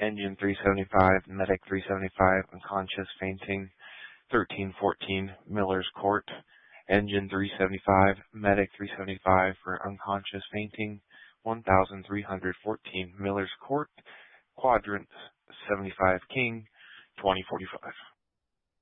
Engine 375, Medic 375, unconscious, fainting, 1314 Miller's Court. Engine 375, Medic 375 for unconscious, fainting, 1314 Miller's Court. Quadrant 75 King, 2045.